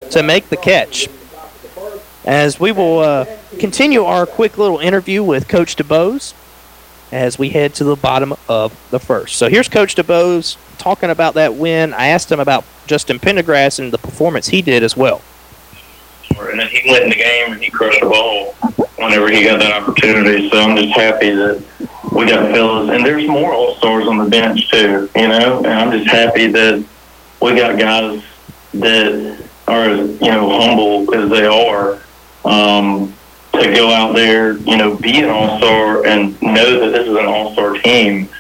to make the catch. As we will continue our quick little interview with Coach DuBose as we head to the bottom of the first. So here's Coach DuBose talking about that win. I asked him about Justin Pendergrass and the performance he did as well. And then he went in the game and he crushed the ball whenever he got that opportunity. So I'm just happy that we got fellas. And there's more all-stars on the bench too, you know. And I'm just happy that we got guys that are as, you know, humble as they are, to go out there, you know, be an all-star and know that this is an all-star team,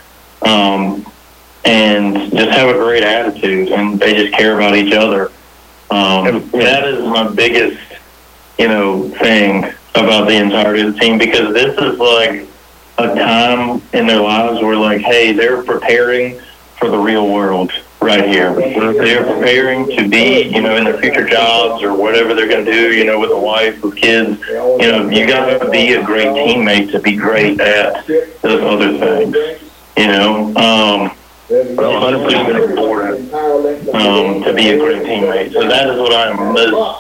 and just have a great attitude, and they just care about each other. That is my biggest, you know, thing about the entirety of the team, because this is like a time in their lives where, like, hey, they're preparing for the real world right here. They're preparing to be, you know, in their future jobs or whatever they're going to do, you know, with a wife, with kids. You know, you got to be a great teammate to be great at those other things, you know. 100% important to be a great teammate. So that is what I'm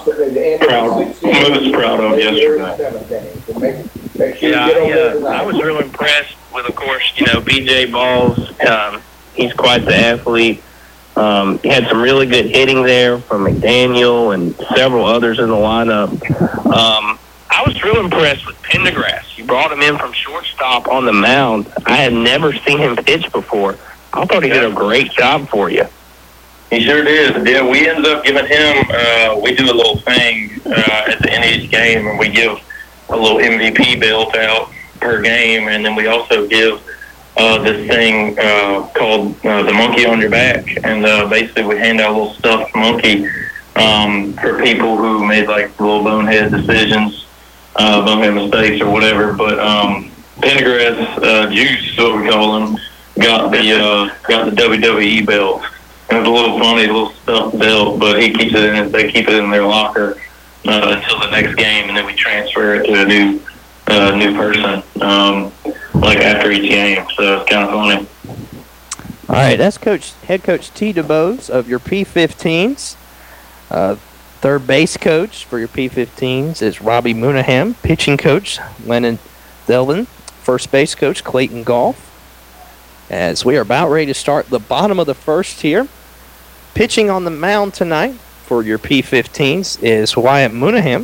most proud of yesterday. Yeah, I was really impressed with, of course, you know, B.J. Balls. He's quite the athlete. He had some really good hitting there from McDaniel and several others in the lineup. I was real impressed with Pendergrass. You brought him in from shortstop on the mound. I had never seen him pitch before. I thought he did a great job for you. He sure did. Yeah, we ended up giving him, we do a little thing at the end of each game, and we give a little MVP belt out per game, and then we also give this thing called the monkey on your back, and basically we hand out a little stuffed monkey for people who made like little bonehead decisions, bonehead mistakes or whatever. But Pendergrass Juice, what we call him, got the WWE belt. It was a little funny, little stuffed belt, but he keeps it in. They keep it in their locker until the next game, and then we transfer it to a new person, like after each game. So it's kind of funny. All right, that's head coach T. DuBose of your P15s. Third base coach for your P15s is Robbie Moonaham. Pitching coach Lennon Delvin. First base coach Clayton Goff. As we are about ready to start the bottom of the first here. Pitching on the mound tonight for your P15s is Wyatt Moonaham.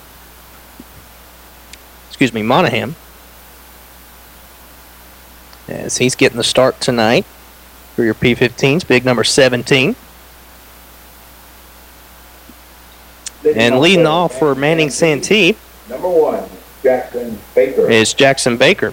Monahan. As he's getting the start tonight for your P15s, big number 17. And leading off for Manning Santee, number 1, Jackson Baker. Is Jackson Baker.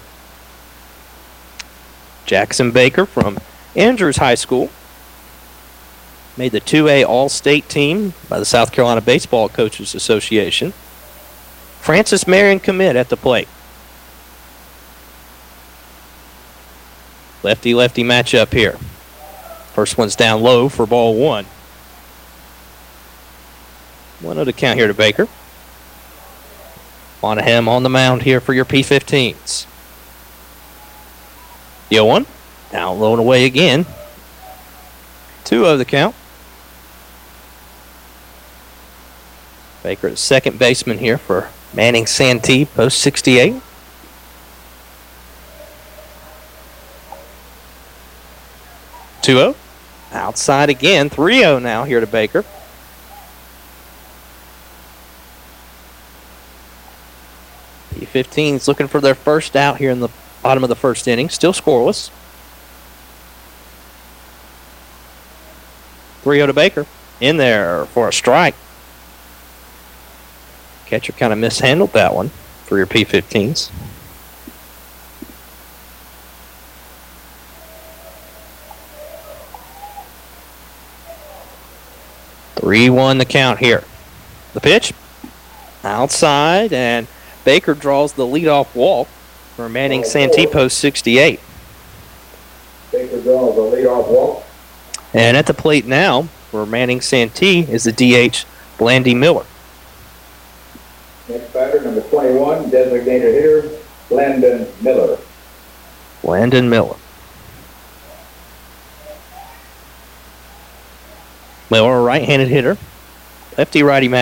Jackson Baker from Andrews High School. Made the 2A All-State team by the South Carolina Baseball Coaches Association. Francis Marion commit at the plate. Lefty-lefty matchup here. First one's down low for ball 1. 1-0 to count here to Baker. Monahan on the mound here for your P15s. The 0-1. Down low and away again. 2-0 the count. Baker, the second baseman here for Manning Santee, post 68. Outside again. 3-0 now here to Baker. P15's looking for their first out here in the bottom of the first inning. Still scoreless. 3-0 to Baker. In there for a strike. Catcher kind of mishandled that one for your P15s. Three-one the count here. The pitch outside, and Baker draws the leadoff walk for Manning Santee, post 68. Baker draws the leadoff walk. And at the plate now for Manning Santee is the DH Blandy Miller. Next batter, number 21, designated hitter, Landon Miller. Landon Miller. Miller, a right-handed hitter. Lefty-righty match.